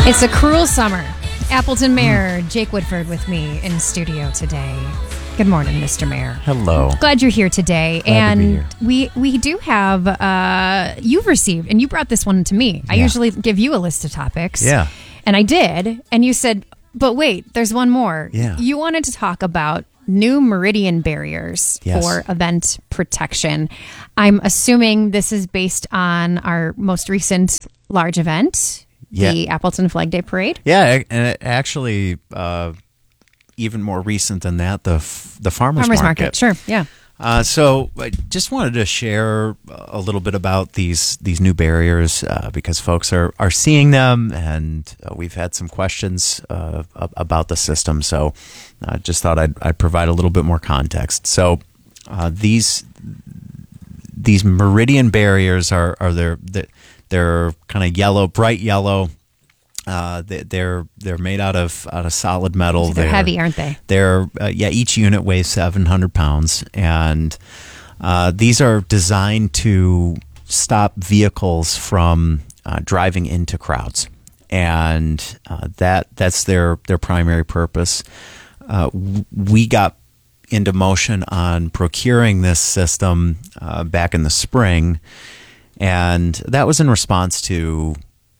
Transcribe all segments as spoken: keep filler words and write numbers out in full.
It's a cruel summer. Appleton Mayor Jake Woodford with me in studio today. Good morning, Mister Mayor. Hello. Glad you're here today. Glad and to be here. we we do have uh, you've received, and you brought this one to me. I Yeah. usually give you a list of topics. Yeah. And I did, and you said, but wait, there's one more. Yeah. You wanted to talk about new meridian barriers Yes. for event protection. I'm assuming this is based on our most recent large event, Yeah. the Appleton Flag Day Parade. Yeah, and it actually, uh, even more recent than that, the f- the farmers, Farmers market. Market, sure, yeah. Uh, so I just wanted to share a little bit about these these new barriers uh, because folks are, are seeing them, and uh, we've had some questions uh, ab- about the system. So I just thought I'd, I'd provide a little bit more context. So uh, these these meridian barriers are are they're they're kind of yellow, bright yellow. Uh, they, they're they're made out of out of solid metal. They're heavy, aren't they? They're uh, yeah. Each unit weighs seven hundred pounds, and uh, these are designed to stop vehicles from uh, driving into crowds, and uh, that that's their their primary purpose. Uh, w- we got into motion on procuring this system uh, back in the spring, and that was in response to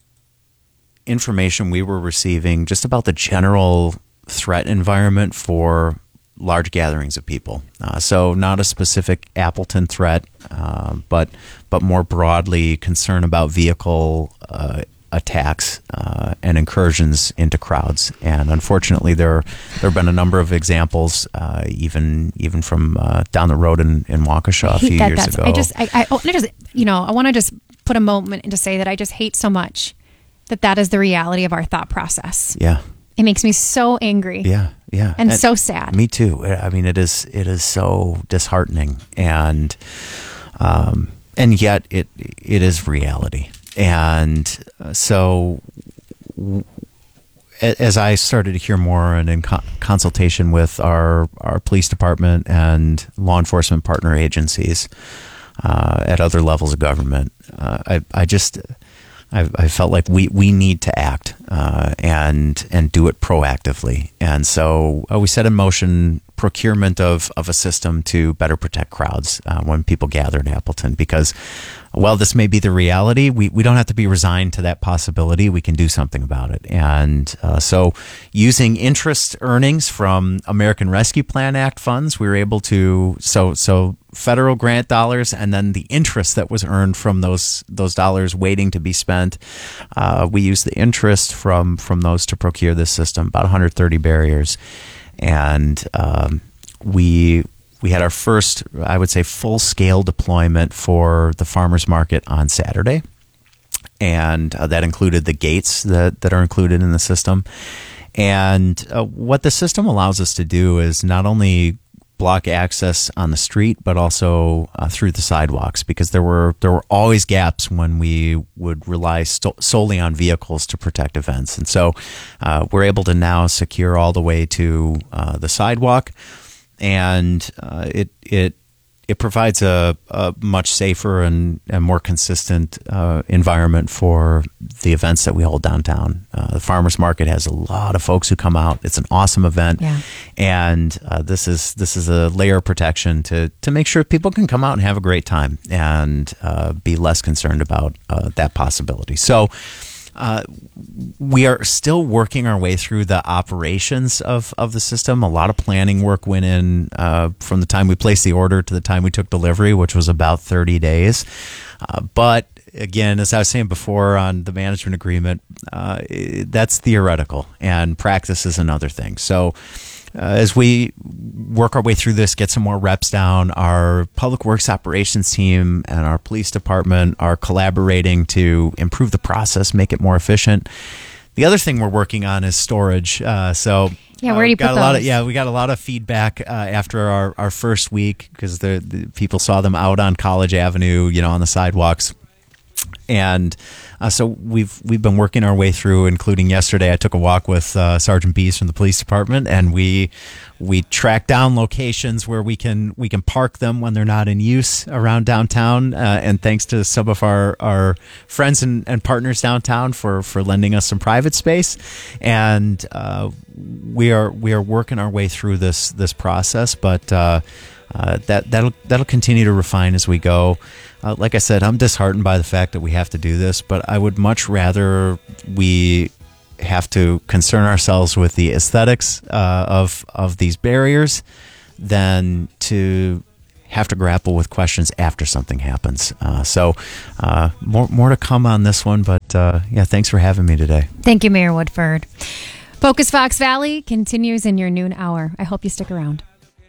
information we were receiving just about the general threat environment for large gatherings of people. Uh, so not a specific Appleton threat, uh, but but more broadly concern about vehicle uh, attacks uh, and incursions into crowds. And unfortunately, there there have been a number of examples, uh, even even from uh, down the road in, in Waukesha a hate few that, years that's, ago. I just, I, I, oh, I just, you know, I want to just put a moment and to say that I just hate so much that that is the reality of our thought process. yeah. It makes me so angry. Yeah, yeah, And so sad. Me too. I mean, it is it is so disheartening, and um, and yet it it is reality. And uh, so, w- a- as I started to hear more, and in co- consultation with our our police department and law enforcement partner agencies uh, at other levels of government, uh, I I just. I, I felt like we, we need to act uh, and and do it proactively, and so uh, we set in motion procurement of, of a system to better protect crowds uh, when people gather in Appleton. Because while this may be the reality, we, we don't have to be resigned to that possibility. We can do something about it, and uh, so using interest earnings from American Rescue Plan Act funds, we were able to so so. federal grant dollars and then the interest that was earned from those those dollars waiting to be spent. Uh, we used the interest from from those to procure this system, about one hundred thirty barriers, and um, we we had our first, I would say, full scale deployment for the farmers market on Saturday, and uh, that included the gates that that are included in the system. And uh, what the system allows us to do is not only block access on the street, but also uh, through the sidewalks, because there were there were always gaps when we would rely sto- solely on vehicles to protect events. And so uh, we're able to now secure all the way to uh, the sidewalk, and uh, it it it provides a, a much safer and, and more consistent uh, environment for the events that we hold downtown. Uh, the farmers market has a lot of folks who come out. It's an awesome event, Yeah. and uh, this is this is a layer of protection to to make sure people can come out and have a great time and uh, be less concerned about uh, that possibility. So. Uh, we are still working our way through the operations of, of the system. A lot of planning work went in uh, from the time we placed the order to the time we took delivery, which was about thirty days. Uh, but again, as I was saying before on the management agreement, uh, that's theoretical, and practice is another thing. So Uh, as we work our way through this, get some more reps down, our public works operations team and our police department are collaborating to improve the process, make it more efficient. The other thing we're working on is storage. Uh, so Yeah, where do you uh, got put a lot those? of yeah, we got a lot of feedback uh, after our, our first week, because the, the people saw them out on College Avenue, you know, on the sidewalks. And uh, so we've we've been working our way through, including yesterday. I took a walk with uh, Sergeant Bees from the police department, and we we track down locations where we can we can park them when they're not in use around downtown. Uh, and thanks to some of our, our friends and, and partners downtown for, for lending us some private space, and uh, we are we are working our way through this this process, but. Uh, Uh, that that'll that'll continue to refine as we go. Uh, like I said, I'm disheartened by the fact that we have to do this, but I would much rather we have to concern ourselves with the aesthetics uh, of of these barriers than to have to grapple with questions after something happens. Uh, so uh, more more to come on this one, but uh, yeah, thanks for having me today. Thank you, Mayor Woodford. Focus Fox Valley continues in your noon hour. I hope you stick around.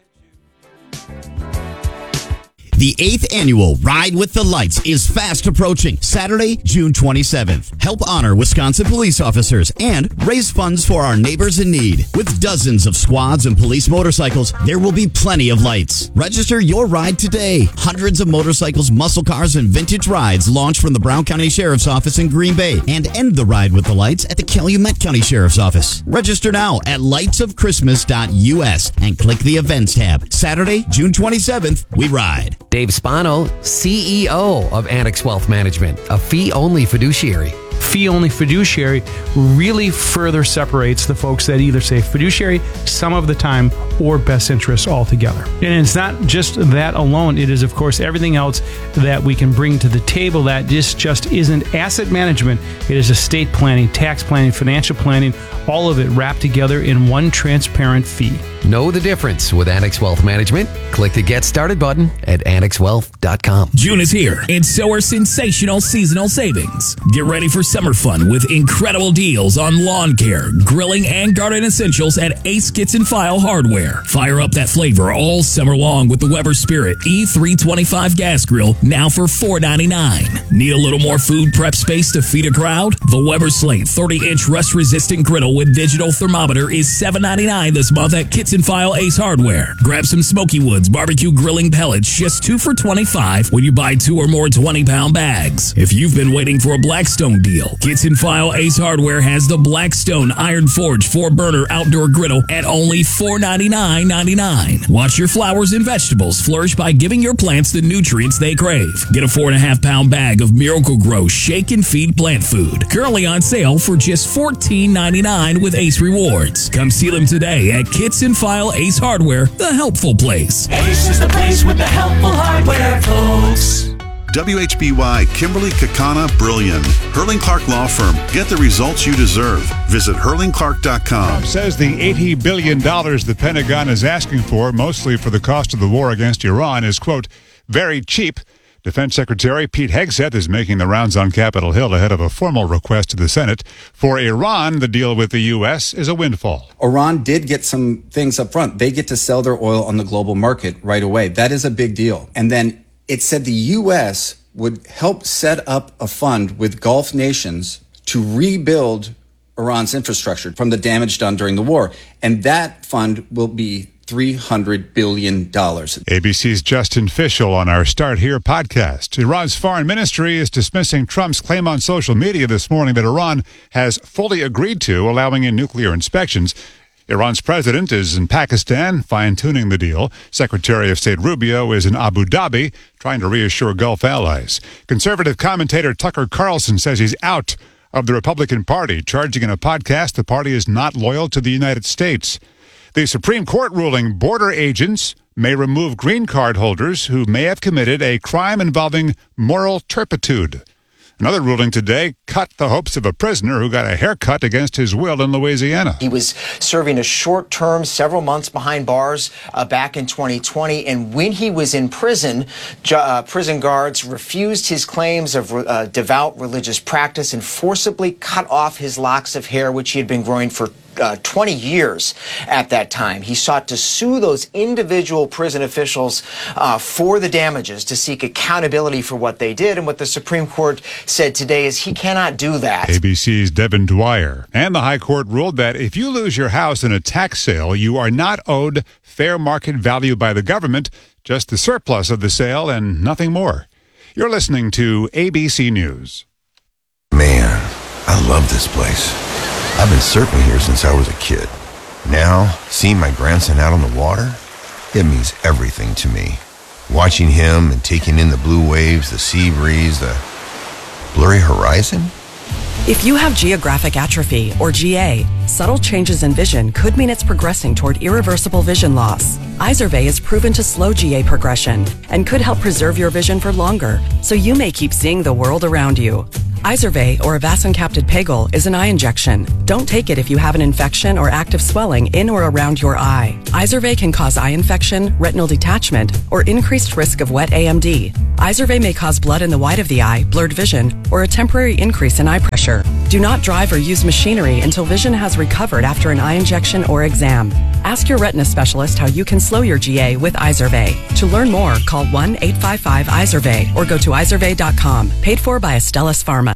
The eighth annual Ride with the Lights is fast approaching Saturday, June twenty-seventh. Help honor Wisconsin police officers and raise funds for our neighbors in need. With dozens of squads and police motorcycles, there will be plenty of lights. Register your ride today. Hundreds of motorcycles, muscle cars, and vintage rides launch from the Brown County Sheriff's Office in Green Bay and end the Ride with the Lights at the Calumet County Sheriff's Office. Register now at lights of christmas dot u s and click the events tab. Saturday, June twenty-seventh, we ride. Dave Spano, C E O of Annex Wealth Management, a fee-only fiduciary. Fee-only fiduciary really further separates the folks that either say fiduciary some of the time or best interests altogether. And it's not just that alone. It is, of course, everything else that we can bring to the table that just, just isn't asset management. It is estate planning, tax planning, financial planning, all of it wrapped together in one transparent fee. Know the difference with Annex Wealth Management? Click the Get Started button at annex wealth dot com. June is here, and so are sensational seasonal savings. Get ready for summer fun with incredible deals on lawn care, grilling, and garden essentials at Ace Kitchen File Hardware. Fire up that flavor all summer long with the Weber Spirit E three twenty-five gas grill, now for four ninety-nine. Need a little more food prep space to feed a crowd? The Weber Slate thirty-inch rust-resistant griddle with digital thermometer is seven ninety-nine this month at Kitchen File Ace Hardware. Grab some Smoky Woods barbecue grilling pellets, just two for twenty-five when you buy two or more twenty-pound bags. If you've been waiting for a Blackstone deal, Kitchen File Ace Hardware has the Blackstone Iron Forge four-burner outdoor griddle at only four ninety-nine ninety-nine. Watch your flowers and vegetables flourish by giving your plants the nutrients they crave. Get a four and a half pound bag of Miracle Grow Shake and Feed plant food, currently on sale for just fourteen ninety-nine with Ace Rewards. Come see them today at Kitchen File Ace Hardware, the helpful place. Ace is the place with the helpful hardware, folks. W H B Y Kimberly Kakana Brilliant. Hurling Clark Law Firm. Get the results you deserve. Visit hurling clark dot com. Trump says the eighty billion dollars the Pentagon is asking for, mostly for the cost of the war against Iran, is, quote, very cheap. Defense Secretary Pete Hegseth is making the rounds on Capitol Hill ahead of a formal request to the Senate. For Iran, the deal with the U S is a windfall. Iran did get some things up front. They get to sell their oil on the global market right away. That is a big deal. And then it said the U S would help set up a fund with Gulf nations to rebuild Iran's infrastructure from the damage done during the war. And that fund will be three hundred billion dollars. A B C's Justin Fischel on our Start Here podcast. Iran's foreign ministry is dismissing Trump's claim on social media this morning that Iran has fully agreed to allowing in nuclear inspections. Iran's president is in Pakistan, fine-tuning the deal. Secretary of State Rubio is in Abu Dhabi, trying to reassure Gulf allies. Conservative commentator Tucker Carlson says he's out of the Republican Party, charging in a podcast the party is not loyal to the United States. The Supreme Court ruling border agents may remove green card holders who may have committed a crime involving moral turpitude. Another ruling today cut the hopes of a prisoner who got a haircut against his will in Louisiana. He was serving a short term, several months behind bars uh, back in twenty twenty. And when he was in prison, ju- uh, prison guards refused his claims of uh, devout religious practice and forcibly cut off his locks of hair, which he had been growing for Uh, twenty years at that time. He sought to sue those individual prison officials uh, for the damages, to seek accountability for what they did. And what the Supreme Court said today is he cannot do that. A B C's Devin Dwyer. And the High Court ruled that if you lose your house in a tax sale, you are not owed fair market value by the government, just the surplus of the sale and nothing more. You're listening to A B C News. Man, I love this place. I've been surfing here since I was a kid. Now, seeing my grandson out on the water, it means everything to me. Watching him and taking in the blue waves, the sea breeze, the blurry horizon. If you have geographic atrophy, or G A, subtle changes in vision could mean it's progressing toward irreversible vision loss. Izervay is proven to slow G A progression and could help preserve your vision for longer, so you may keep seeing the world around you. Izervay, or avacincaptad pegol, is an eye injection. Don't take it if you have an infection or active swelling in or around your eye. Izervay can cause eye infection, retinal detachment, or increased risk of wet A M D. Izervay may cause blood in the white of the eye, blurred vision, or a temporary increase in eye pressure. Do not drive or use machinery until vision has recovered after an eye injection or exam. Ask your retina specialist how you can slow your G A with Izervay. To learn more, call one eight five five Izervay or go to izervay dot com. Paid for by Astellas Pharma.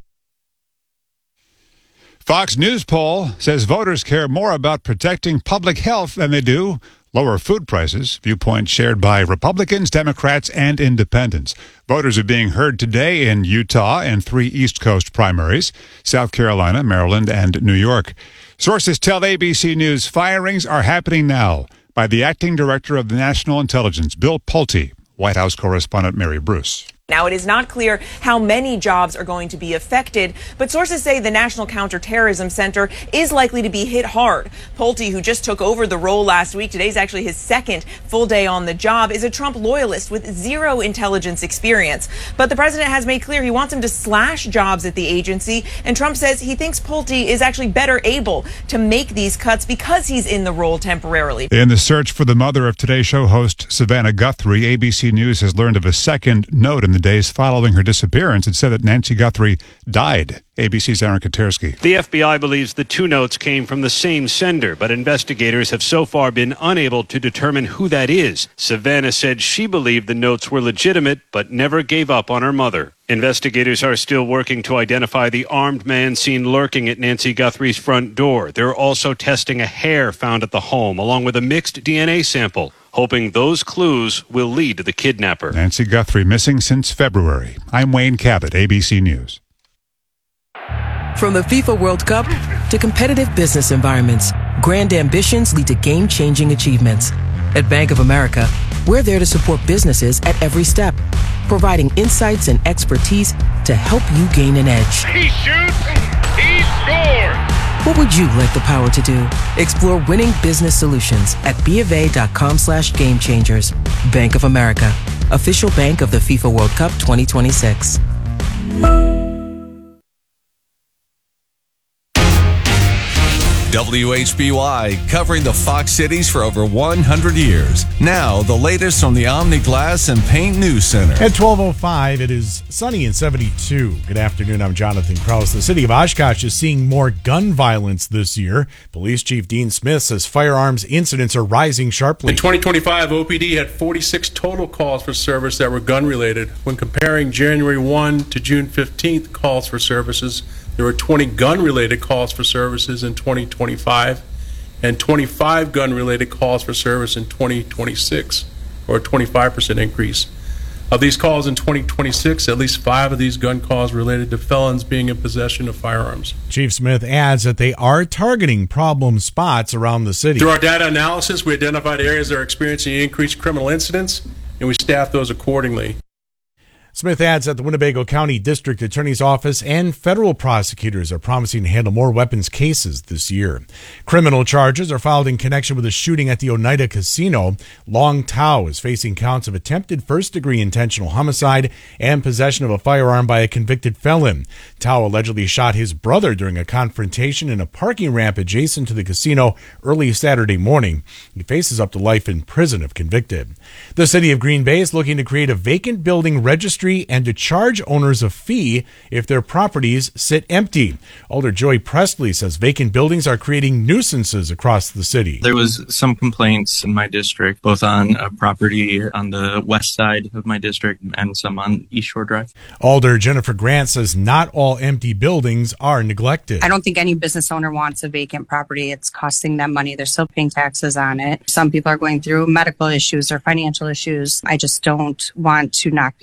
Fox News poll says voters care more about protecting public health than they do lower food prices. Viewpoint shared by Republicans, Democrats, and Independents. Voters are being heard today in Utah and three East Coast primaries, South Carolina, Maryland, and New York. Sources tell A B C News firings are happening now by the acting director of the National Intelligence, Bill Pulte. White House correspondent Mary Bruce. Now, it is not clear how many jobs are going to be affected, but sources say the National Counterterrorism Center is likely to be hit hard. Pulte, who just took over the role last week, today's actually his second full day on the job, is a Trump loyalist with zero intelligence experience. But the president has made clear he wants him to slash jobs at the agency, and Trump says he thinks Pulte is actually better able to make these cuts because he's in the role temporarily. In the search for the mother of Today Show host Savannah Guthrie, A B C News has learned of a second note in the days following her disappearance. It said that Nancy Guthrie died. A B C's Aaron Katersky. The F B I believes the two notes came from the same sender, but investigators have so far been unable to determine who that is. Savannah said she believed the notes were legitimate, but never gave up on her mother. Investigators are still working to identify the armed man seen lurking at Nancy Guthrie's front door. They're also testing a hair found at the home, along with a mixed D N A sample, hoping those clues will lead to the kidnapper. Nancy Guthrie missing since February. I'm Wayne Cabot, A B C News. From the FIFA World Cup to competitive business environments, grand ambitions lead to game-changing achievements. At Bank of America, we're there to support businesses at every step, providing insights and expertise to help you gain an edge. He shoots, he scores! What would you like the power to do? Explore winning business solutions at bofa.com slash game changers. Bank of America, official bank of the FIFA World Cup twenty twenty-six. W H B Y, covering the Fox cities for over one hundred years. Now, the latest from the Omni Glass and Paint News Center. At twelve oh five, it is sunny and seventy-two. Good afternoon, I'm Jonathan Krause. The city of Oshkosh is seeing more gun violence this year. Police Chief Dean Smith says firearms incidents are rising sharply. In twenty twenty-five, O P D had forty-six total calls for service that were gun-related. When comparing January first to June fifteenth calls for services, there were twenty gun-related calls for services in twenty twenty-five and twenty-five gun-related calls for service in twenty twenty-six, or a twenty-five percent increase. Of these calls in twenty twenty-six, at least five of these gun calls related to felons being in possession of firearms. Chief Smith adds that they are targeting problem spots around the city. Through our data analysis, we identified areas that are experiencing increased criminal incidents, and we staff those accordingly. Smith adds that the Winnebago County District Attorney's Office and federal prosecutors are promising to handle more weapons cases this year. Criminal charges are filed in connection with a shooting at the Oneida Casino. Long Tao is facing counts of attempted first-degree intentional homicide and possession of a firearm by a convicted felon. Tao allegedly shot his brother during a confrontation in a parking ramp adjacent to the casino early Saturday morning. He faces up to life in prison if convicted. The city of Green Bay is looking to create a vacant building registry and to charge owners a fee if their properties sit empty. Alder Joy Presley says vacant buildings are creating nuisances across the city. There was some complaints in my district, both on a property on the west side of my district and some on East Shore Drive. Alder Jennifer Grant says not all empty buildings are neglected. I don't think any business owner wants a vacant property. It's costing them money. They're still paying taxes on it. Some people are going through medical issues or financial issues. I just don't want to knock people down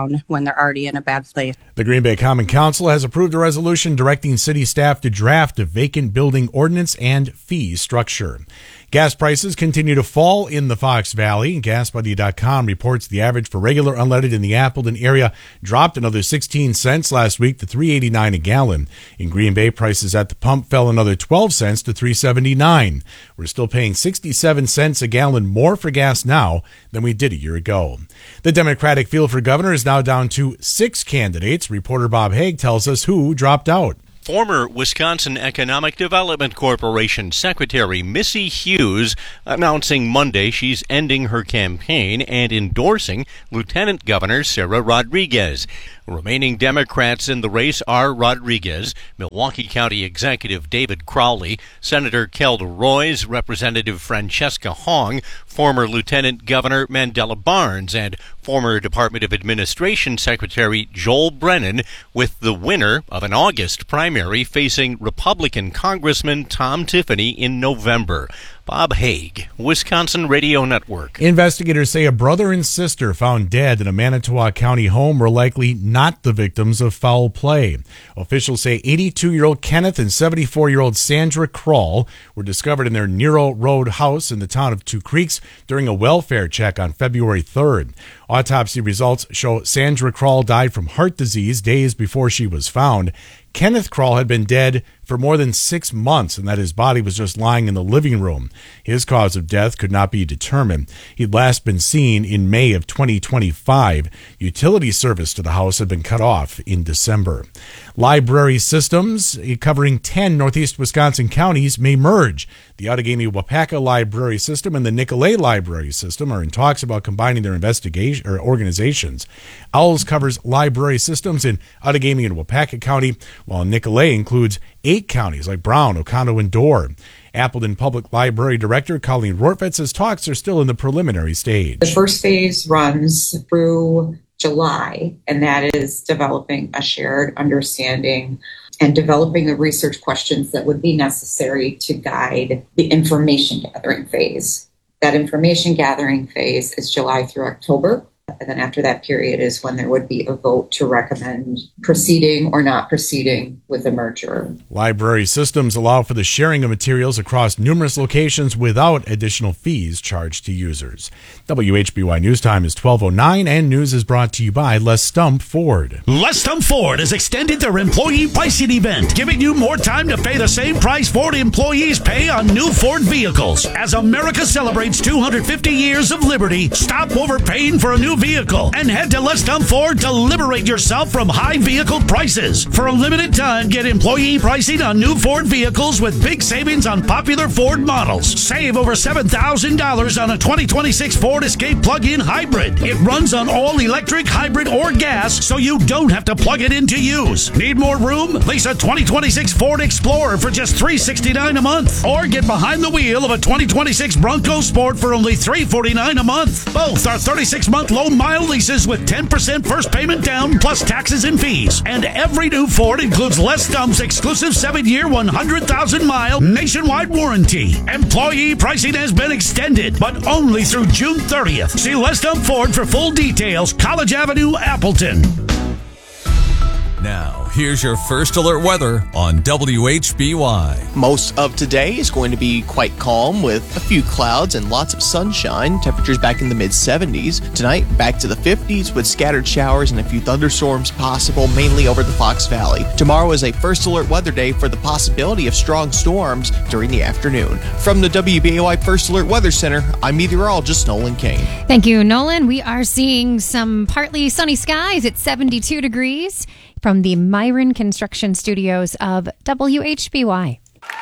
down when they're already in a bad place. The Green Bay Common Council has approved a resolution directing city staff to draft a vacant building ordinance and fee structure. Gas prices continue to fall in the Fox Valley. gas buddy dot com reports the average for regular unleaded in the Appleton area dropped another sixteen cents last week to three eighty-nine a gallon. In Green Bay, prices at the pump fell another twelve cents to three seventy-nine. We're still paying sixty-seven cents a gallon more for gas now than we did a year ago. The Democratic field for governor is now down to six candidates. Reporter Bob Haig tells us who dropped out. Former Wisconsin Economic Development Corporation Secretary Missy Hughes announcing Monday she's ending her campaign and endorsing Lieutenant Governor Sarah Rodriguez. Remaining Democrats in the race are Rodriguez, Milwaukee County Executive David Crowley, Senator Kelda Roys, Representative Francesca Hong, former Lieutenant Governor Mandela Barnes, and former Department of Administration Secretary Joel Brennan, with the winner of an August primary facing Republican Congressman Tom Tiffany in November. Bob Haig, Wisconsin Radio Network. Investigators say a brother and sister found dead in a Manitowoc County home were likely not the victims of foul play. Officials say eighty-two-year-old Kenneth and seventy-four-year-old Sandra Kroll were discovered in their Nero Road house in the town of Two Creeks during a welfare check on February third. Autopsy results show Sandra Kroll died from heart disease days before she was found. Kenneth Kroll had been dead for more than six months and that his body was just lying in the living room. His cause of death could not be determined. He'd last been seen in May of twenty twenty-five. Utility service to the house had been cut off in December. Library systems covering ten northeast Wisconsin counties may merge. The Outagamie-Wapaka Library System and the Nicolet Library System are in talks about combining their investigation or organizations. OWLS covers library systems in Outagamie and Wapaka County, while Nicolet includes eight counties like Brown, Oconto, and Dorr. Appleton Public Library Director Colleen Rortvedt says talks are still in the preliminary stage. The first phase runs through July, and that is developing a shared understanding and developing the research questions that would be necessary to guide the information gathering phase. That information gathering phase is July through October. And then after that period is when there would be a vote to recommend proceeding or not proceeding with the merger. Library systems allow for the sharing of materials across numerous locations without additional fees charged to users. W H B Y News Time is twelve oh nine, and news is brought to you by Les Stump Ford. Les Stump Ford has extended their employee pricing event, giving you more time to pay the same price Ford employees pay on new Ford vehicles. As America celebrates two hundred fifty years of liberty, stop overpaying for a new vehicle and head to Les Stump Ford to liberate yourself from high vehicle prices. For a limited time, get employee pricing on new Ford vehicles with big savings on popular Ford models. Save over seven thousand dollars on a twenty twenty-six Ford Escape plug-in hybrid. It runs on all electric, hybrid, or gas, so you don't have to plug it in to use. Need more room? Lease a twenty twenty-six Ford Explorer for just three hundred sixty-nine dollars a month. Or get behind the wheel of a twenty twenty-six Bronco Sport for only three hundred forty-nine dollars a month. Both are thirty-six month low mile leases with ten percent first payment down plus taxes and fees. And every new Ford includes Les Stump's exclusive seven year, one hundred thousand mile nationwide warranty. Employee pricing has been extended, but only through June thirtieth. See Les Stump Ford for full details. College Avenue, Appleton. Now, here's your first alert weather on W H B Y. Most of today is going to be quite calm with a few clouds and lots of sunshine. Temperatures back in the mid seventies. Tonight, back to the fifties with scattered showers and a few thunderstorms possible, mainly over the Fox Valley. Tomorrow is a first alert weather day for the possibility of strong storms during the afternoon. From the W B A Y First Alert Weather Center, I'm meteorologist Nolan Kane. Thank you, Nolan. We are seeing some partly sunny skies at seventy-two degrees. From the Myron Construction Studios of W H B Y.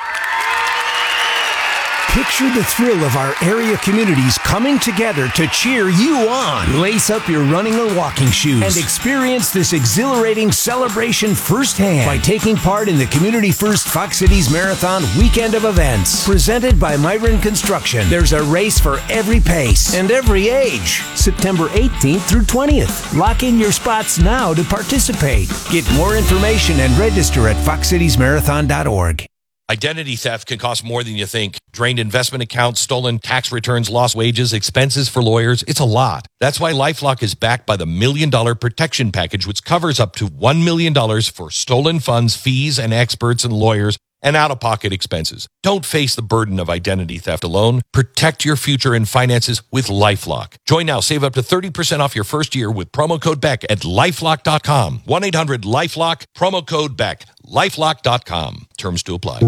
Picture the thrill of our area communities coming together to cheer you on. Lace up your running or walking shoes and experience this exhilarating celebration firsthand by taking part in the Community First Fox Cities Marathon Weekend of Events. Presented by Myron Construction. There's a race for every pace and every age. September eighteenth through twentieth. Lock in your spots now to participate. Get more information and register at fox cities marathon dot org. Identity theft can cost more than you think. Drained investment accounts, stolen tax returns, lost wages, expenses for lawyers. It's a lot. That's why LifeLock is backed by the Million Dollar Protection Package, which covers up to one million dollars for stolen funds, fees, and experts and lawyers, and out-of-pocket expenses. Don't face the burden of identity theft alone. Protect your future and finances with LifeLock. Join now. Save up to thirty percent off your first year with promo code Beck at lifelock dot com. one eight hundred lifelock, promo code Beck. lifelock dot com. Terms to apply.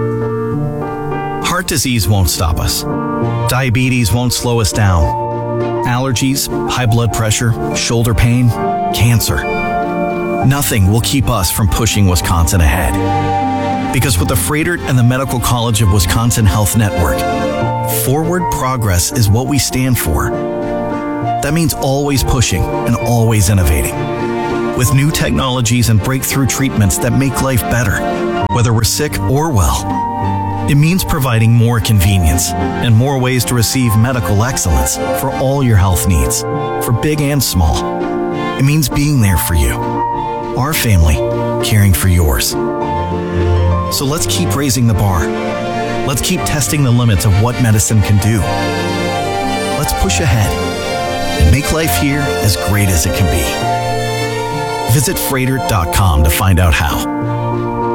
Heart disease won't stop us. Diabetes won't slow us down. Allergies, high blood pressure, shoulder pain, cancer. Nothing will keep us from pushing Wisconsin ahead. Because with the Froedtert and the Medical College of Wisconsin Health Network, forward progress is what we stand for. That means always pushing and always innovating. With new technologies and breakthrough treatments that make life better, whether we're sick or well. It means providing more convenience and more ways to receive medical excellence for all your health needs, for big and small. It means being there for you, our family, caring for yours. So let's keep raising the bar. Let's keep testing the limits of what medicine can do. Let's push ahead and make life here as great as it can be. Visit Froedtert dot com to find out how.